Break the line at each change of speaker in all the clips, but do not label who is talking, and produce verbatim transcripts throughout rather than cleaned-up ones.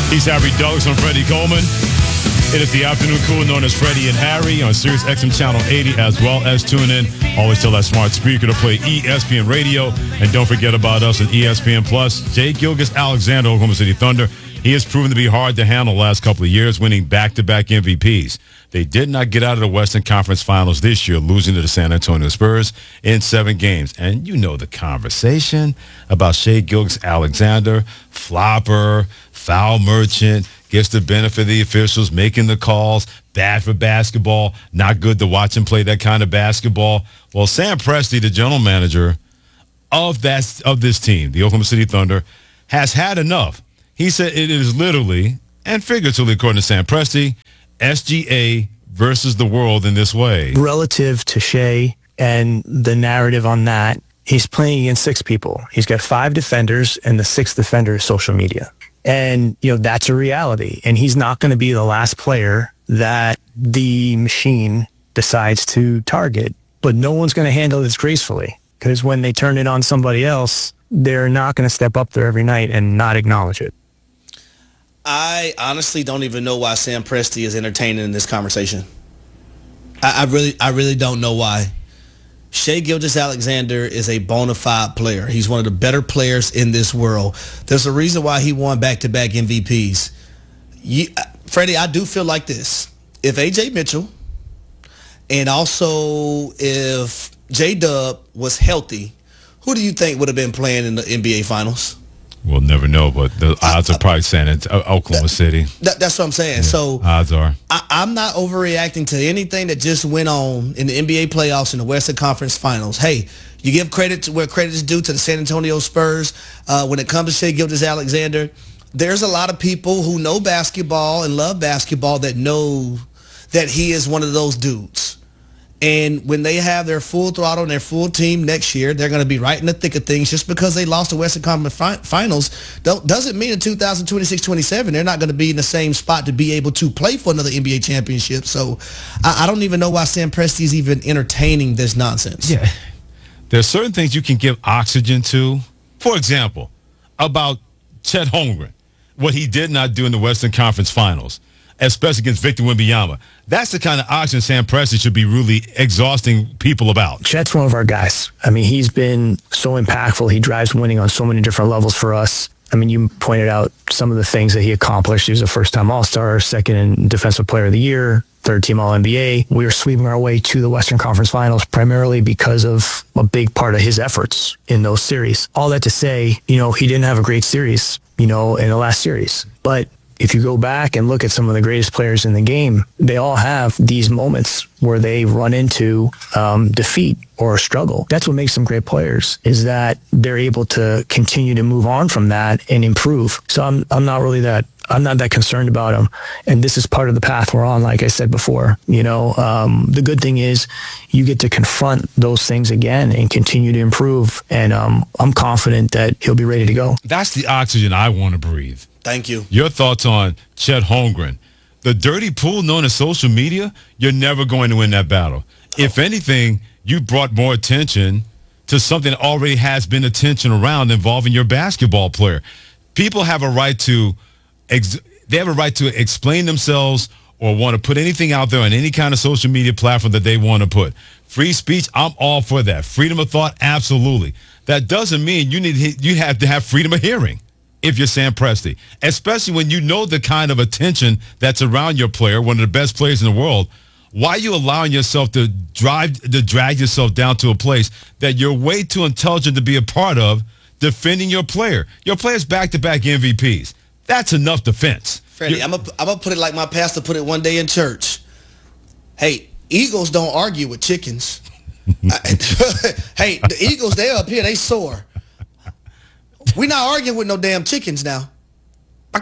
He's Harry Douglas. I'm Freddie Coleman. It is the afternoon crew known as Freddie and Harry on Sirius X M Channel eighty, as well as tune in. Always tell that smart speaker to play E S P N Radio. And don't forget about us on E S P N Plus. Shai Gilgeous-Alexander, Oklahoma City Thunder. He has proven to be hard to handle the last couple of years, winning back-to-back M V Ps. They did not get out of the Western Conference Finals this year, losing to the San Antonio Spurs in seven games. And you know the conversation about Shai Gilgeous-Alexander, flopper, foul merchant, gets the benefit of the officials, making the calls, bad for basketball, not good to watch him play that kind of basketball. Well, Sam Presti, the general manager of that of this team, the Oklahoma City Thunder, has had enough. He said it is literally and figuratively, according to Sam Presti, S G A versus the world in this way.
Relative to Shai and the narrative on that, he's playing against six people. He's got five defenders, and the sixth defender is social media. And, you know, that's a reality. And he's not going to be the last player that the machine decides to target. But no one's going to handle this gracefully, because when they turn it on somebody else, they're not going to step up there every night and not acknowledge it.
I honestly don't even know why Sam Presti is entertaining in this conversation. I, I really, I really don't know why. Shai Gilgeous-Alexander is a bona fide player. He's one of the better players in this world. There's a reason why he won back-to-back M V Ps. You, Freddie, I do feel like this. If A J Mitchell and also if J-Dub was healthy, who do you think would have been playing in the N B A Finals?
We'll never know, but the odds I, are probably saying it's Oklahoma
that,
City.
That, that's what I'm saying. Yeah, so
odds are.
I, I'm not overreacting to anything that just went on in the N B A playoffs in the Western Conference Finals. Hey, you give credit to where credit is due to the San Antonio Spurs. Uh, when it comes to Shai Gilgeous-Alexander, there's a lot of people who know basketball and love basketball that know that he is one of those dudes. And when they have their full throttle and their full team next year, they're going to be right in the thick of things. Just because they lost the Western Conference fi- Finals don't, doesn't mean in two thousand twenty-six twenty-seven they're not going to be in the same spot to be able to play for another N B A championship. So I, I don't even know why Sam Presti is even entertaining this nonsense.
Yeah. There's certain things you can give oxygen to. For example, about Chet Holmgren, what he did not do in the Western Conference Finals, especially against Victor Wembanyama. That's the kind of oxygen Sam Presti should be really exhausting people about.
Chet's one of our guys. I mean, he's been so impactful. He drives winning on so many different levels for us. I mean, you pointed out some of the things that he accomplished. He was a first-time All-Star, second in Defensive Player of the Year, third-team All N B A. We were sweeping our way to the Western Conference Finals primarily because of a big part of his efforts in those series. All that to say, you know, he didn't have a great series, you know, in the last series. But if you go back and look at some of the greatest players in the game, they all have these moments where they run into um, defeat or struggle. That's what makes them great players, is that they're able to continue to move on from that and improve. So I'm I'm not really that I'm not that concerned about them. And this is part of the path we're on, like I said before. You know, um, the good thing is you get to confront those things again and continue to improve. And um, I'm confident that he'll be ready to go.
That's the oxygen I want to breathe.
Thank you.
Your thoughts on Chet Holmgren. The dirty pool known as social media, you're never going to win that battle. If anything, you brought more attention to something that already has been attention around involving your basketball player. People have a right to ex- they have a right to explain themselves or want to put anything out there on any kind of social media platform that they want to put. Free speech, I'm all for that. Freedom of thought, absolutely. That doesn't mean you need you have to have freedom of hearing if you're Sam Presti, especially when you know the kind of attention that's around your player, one of the best players in the world. Why are you allowing yourself to drive to drag yourself down to a place that you're way too intelligent to be a part of, defending your player? Your player's back-to-back M V Ps. That's enough defense.
Freddie, I'm going to put it like my pastor put it one day in church. Hey, eagles don't argue with chickens. Hey, the eagles, they up here, they soar. We're not arguing with no damn chickens now. We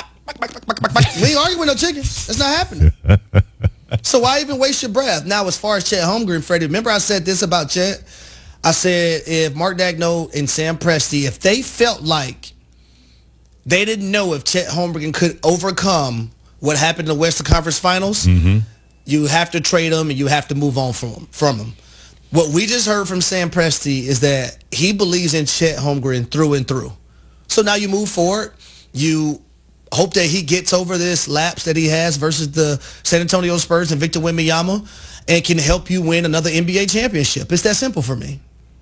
ain't arguing with no chickens. That's not happening. So why even waste your breath? Now, as far as Chet Holmgren, Freddie, remember I said this about Chet? I said if Mark Daigneault and Sam Presti, if they felt like they didn't know if Chet Holmgren could overcome what happened in the Western Conference Finals, mm-hmm. you have to trade him and you have to move on from him. From him. What we just heard from Sam Presti is that he believes in Chet Holmgren through and through. So now you move forward. You hope that he gets over this lapse that he has versus the San Antonio Spurs and Victor Wembanyama and can help you win another N B A championship. It's that simple for me.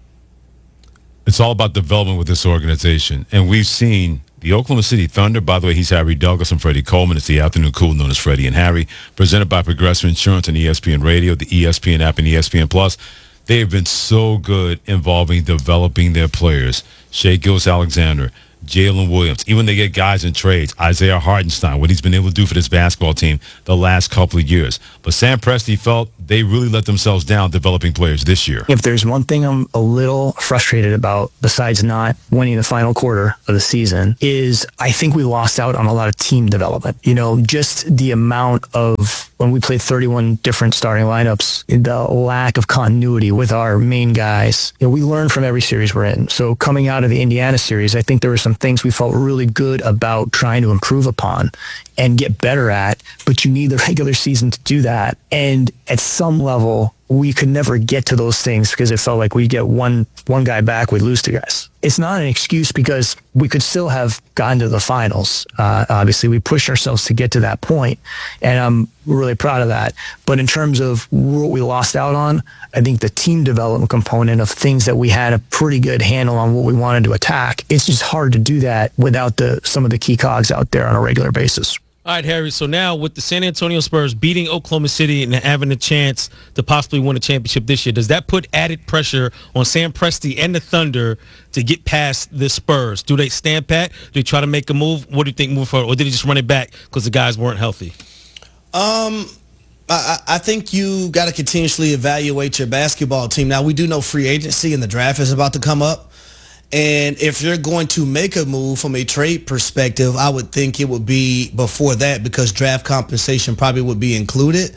It's all about development with this organization. And we've seen the Oklahoma City Thunder. By the way, he's Harry Douglas and Freddie Coleman. It's the Afternoon Cool, known as Freddie and Harry, presented by Progressive Insurance and E S P N Radio, the E S P N app, and E S P N Plus. They have been so good involving developing their players. Shai Gilgeous-Alexander, Jalen Williams. Even they get guys in trades. Isaiah Hartenstein, what he's been able to do for this basketball team the last couple of years. But Sam Presti felt they really let themselves down developing players this year.
If there's one thing I'm a little frustrated about, besides not winning the final quarter of the season, is I think we lost out on a lot of team development. You know, just the amount of, when we played thirty-one different starting lineups, the lack of continuity with our main guys. You know, we learn from every series we're in. So coming out of the Indiana series, I think there were some things we felt really good about trying to improve upon and get better at, but you need the regular season to do that. And at some level, we could never get to those things because it felt like we get one one guy back, we'd lose two guys. It's not an excuse because we could still have gotten to the finals. Uh, obviously, we pushed ourselves to get to that point, and I'm really proud of that. But in terms of what we lost out on, I think the team development component of things that we had a pretty good handle on what we wanted to attack, it's just hard to do that without the some of the key cogs out there on a regular basis.
All right, Harry, so now with the San Antonio Spurs beating Oklahoma City and having a chance to possibly win a championship this year, does that put added pressure on Sam Presti and the Thunder to get past the Spurs? Do they stand pat? Do they try to make a move? What do you think moving forward? Or did they just run it back because the guys weren't healthy?
Um, I, I think you got to continuously evaluate your basketball team. Now, we do know free agency and the draft is about to come up. And if you're going to make a move from a trade perspective, I would think it would be before that because draft compensation probably would be included.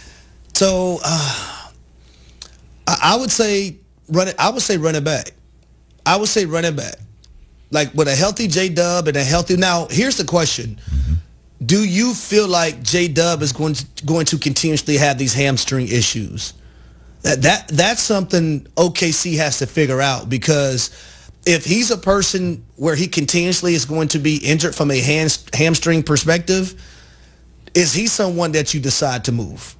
So uh, I, I would say run it. I would say run it back. I would say run it back. Like with a healthy J-Dub and a healthy. Now, here's the question. Do you feel like J-Dub is going to, going to continuously have these hamstring issues? That that That's something O K C has to figure out because if he's a person where he continuously is going to be injured from a ham, hamstring perspective, is he someone that you decide to move?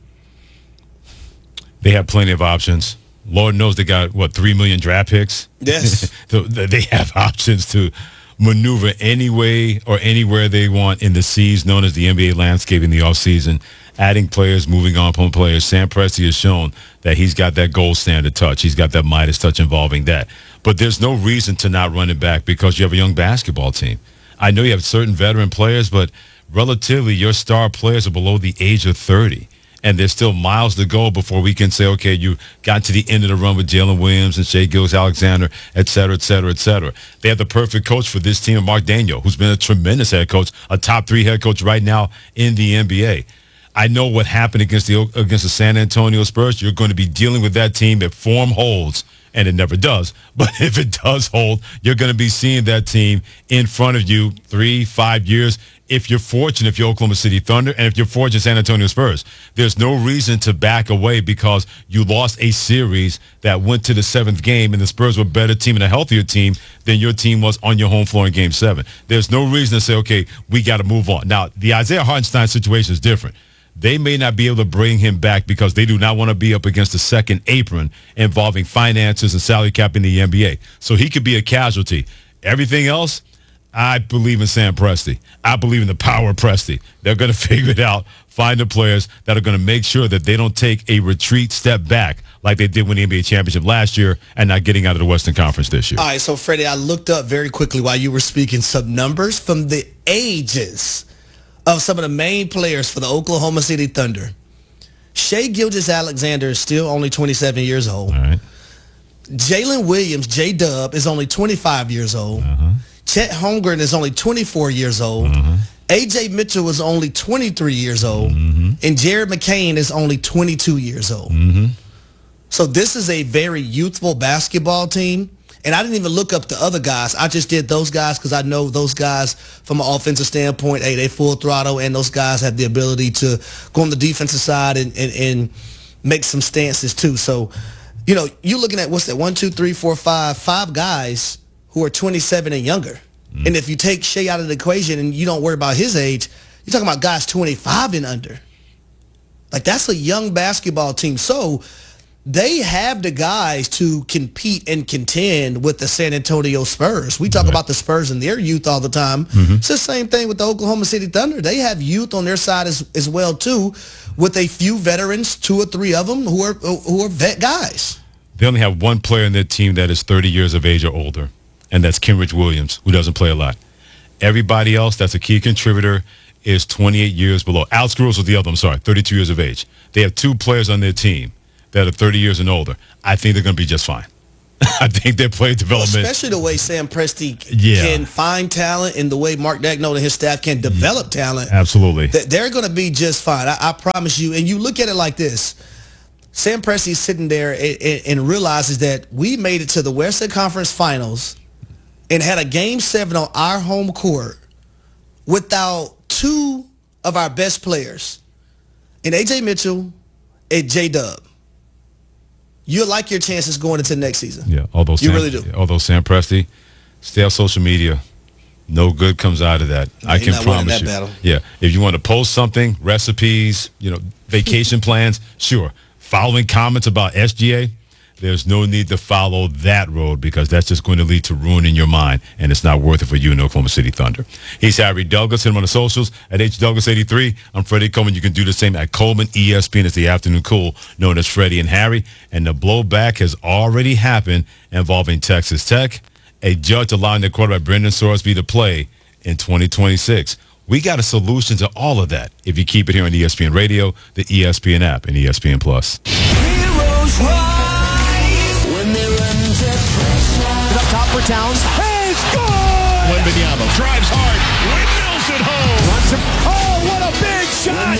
They have plenty of options. Lord knows they got, what, three million draft picks?
Yes.
So they have options to maneuver any way or anywhere they want in the seas known as the N B A landscape in the offseason, adding players, moving on from players. Sam Presti has shown that he's got that gold standard touch. He's got that Midas touch involving that. But there's no reason to not run it back because you have a young basketball team. I know you have certain veteran players, but relatively your star players are below the age of thirty. And there's still miles to go before we can say, okay, you got to the end of the run with Jalen Williams and Shai Gilgeous-Alexander, et cetera, et cetera, et cetera. They have the perfect coach for this team, Mark Daigneault, who's been a tremendous head coach, a top three head coach right now in the N B A. I know what happened against the against the San Antonio Spurs. You're going to be dealing with that team if form holds, and it never does. But if it does hold, you're going to be seeing that team in front of you three, five years. If you're fortunate, if you're Oklahoma City Thunder, and if you're fortunate, San Antonio Spurs, there's no reason to back away because you lost a series that went to the seventh game, and the Spurs were a better team and a healthier team than your team was on your home floor in Game seven. There's no reason to say, okay, we got to move on. Now, the Isaiah Hartenstein situation is different. They may not be able to bring him back because they do not want to be up against the second apron involving finances and salary cap in the N B A. So he could be a casualty. Everything else, I believe in Sam Presti. I believe in the power of Presti. They're going to figure it out, find the players that are going to make sure that they don't take a retreat step back like they did win the N B A championship last year and not getting out of the Western Conference this year.
All right, so Freddie, I looked up very quickly while you were speaking some numbers from the ages of some of the main players for the Oklahoma City Thunder. Shai Gilgeous-Alexander is still only twenty-seven years old.
All right.
Jalen Williams, J-Dub, is only twenty-five years old.
Uh-huh.
Chet Holmgren is only twenty-four years old.
Uh-huh.
A J Mitchell is only twenty-three years old.
Mm-hmm.
And Jared McCain is only twenty-two years old.
Mm-hmm.
So this is a very youthful basketball team. And I didn't even look up the other guys. I just did those guys because I know those guys from an offensive standpoint, hey, they full throttle, and those guys have the ability to go on the defensive side and, and, and make some stances too. So, you know, you're looking at, what's that, one, two, three, four, five, five guys who are twenty-seven and younger. Mm. And if you take Shea out of the equation and you don't worry about his age, you're talking about guys twenty-five and under. Like, that's a young basketball team. So they have the guys to compete and contend with the San Antonio Spurs. We talk right. about the Spurs and their youth all the time. Mm-hmm. It's the same thing with the Oklahoma City Thunder. They have youth on their side as, as well, too, with a few veterans, two or three of them, who are who are vet guys.
They only have one player in their team that is thirty years of age or older, and that's Kenrich Williams, who doesn't play a lot. Everybody else that's a key contributor is twenty-eight years below. Alex Gross was the other, I'm sorry, thirty-two years of age. They have two players on their team that are thirty years and older. I think they're going to be just fine. I think their play development.
Well, especially the way Sam Presti
yeah.
can find talent and the way Mark Daigneault and his staff can develop talent.
Absolutely.
They're going to be just fine. I, I promise you. And you look at it like this. Sam Presti's sitting there and, and, and realizes that we made it to the Western Conference Finals and had a game seven on our home court without two of our best players, and A J Mitchell and J-Dub. You'll like your chances going into next season.
Yeah, although
you
Sam,
really do.
Although Sam Presti, stay off social media. No good comes out of that.
No,
I can
not
promise
that
you.
Battle.
Yeah, if you want to post something, recipes, you know, vacation plans, sure. Following comments about S G A, there's no need to follow that road because that's just going to lead to ruining your mind, and it's not worth it for you in Oklahoma City Thunder. He's Harry Douglas. Hit him on the socials at H Douglas eighty-three. I'm Freddie Coleman. You can do the same at Coleman E S P N. It's the Afternoon Cool, known as Freddie and Harry. And the blowback has already happened involving Texas Tech. A judge allowing the quarterback Brendan Sorsby to play in twenty twenty-six. We got a solution to all of that if you keep it here on E S P N Radio, the E S P N app, and E S P N Plus.
Heroes rise when they're under pressure.
Up top for Towns. Hey, it's good!
Wembanyama drives hard, windmills it home.
Runs him. Oh, what a big shot!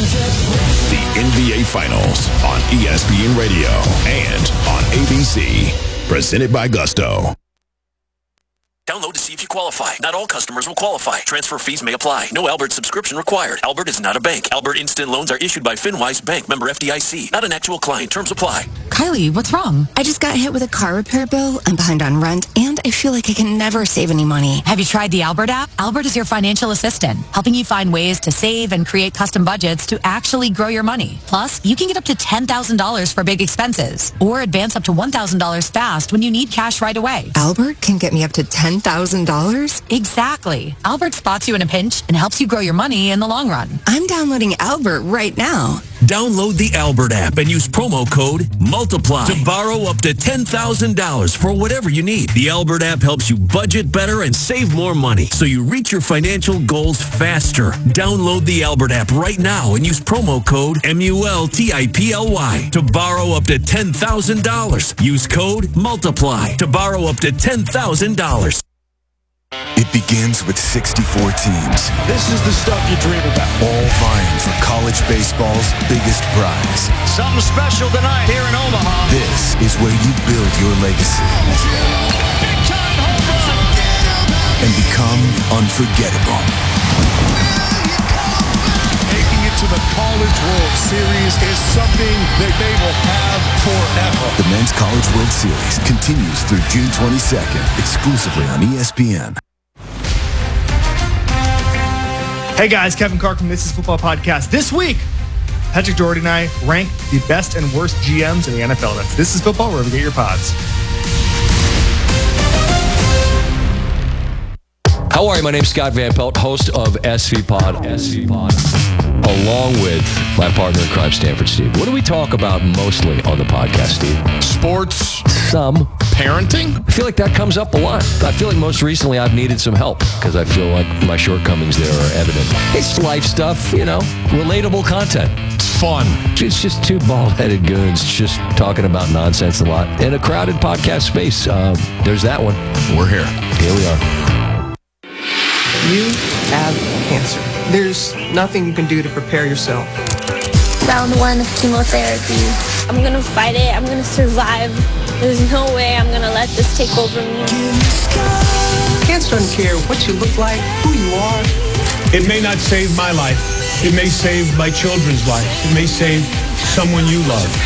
The N B A Finals on E S P N Radio and on A B C. Presented by Gusto.
Download to see if you qualify. Not all customers will qualify. Transfer fees may apply. No Albert subscription required. Albert is not a bank. Albert Instant Loans are issued by FinWise Bank, member F D I C. Not an actual client. Terms apply.
Kylie, what's wrong? I just got hit with a car repair bill. I'm behind on rent, and I feel like I can never save any money.
Have you tried the Albert app? Albert is your financial assistant, helping you find ways to save and create custom budgets to actually grow your money. Plus, you can get up to ten thousand dollars for big expenses, or advance up to one thousand dollars fast when you need cash right away.
Albert can get me up to ten thousand dollars?
Exactly. Albert spots you in a pinch and helps you grow your money in the long run.
I'm downloading Albert right now.
Download the Albert app and use promo code MULTIPLY to borrow up to ten thousand dollars for whatever you need. The Albert app helps you budget better and save more money so you reach your financial goals faster. Download the Albert app right now and use promo code M U L T I P L Y to borrow up to ten thousand dollars. Use code MULTIPLY to borrow up to ten thousand dollars.
It begins with sixty-four teams.
This is the stuff you dream about.
All vying for college baseball's biggest prize.
Something special tonight here in Omaha.
This is where you build your legacy.
Big time home run.
And become unforgettable.
Making it to the College World Series is something that they will have forever.
The Men's College World Series continues through June twenty-second, exclusively on E S P N.
Hey guys, Kevin Clark from This Is Football Podcast. This week, Patrick Doherty and I rank the best and worst G Ms in the N F L. That's This Is Football, wherever you get your pods.
How are you? My name's Scott Van Pelt, host of S V Pod, S V Pod, along with my partner in crime, Stanford Steve. What do we talk about mostly on the podcast, Steve?
Sports.
Some.
Parenting?
I feel like that comes up a lot. I feel like most recently I've needed some help because I feel like my shortcomings there are evident. It's life stuff, you know, relatable content.
It's fun.
It's just two bald-headed goons just talking about nonsense a lot in a crowded podcast space. Uh, there's that one.
We're here.
Here we are.
You have cancer. There's nothing you can do to prepare yourself.
Round one of chemotherapy. I'm gonna fight it. I'm gonna survive. There's no way I'm gonna let this take over me.
Cancer doesn't care what you look like, who you are.
It may not save my life. It may save my children's life. It may save someone you love.